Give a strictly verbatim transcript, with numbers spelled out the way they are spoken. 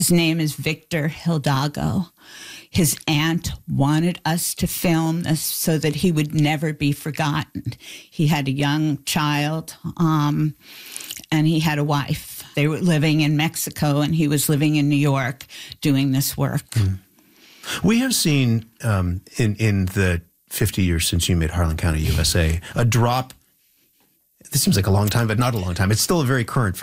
His name is Victor Hidalgo. His aunt wanted us to film this so that he would never be forgotten. He had a young child, um, and he had a wife. They were living in Mexico, and he was living in New York doing this work. Mm. We have seen um, in, in the fifty years since you made Harlan County, U S A, a drop. This seems like a long time, but not a long time. It's still a very current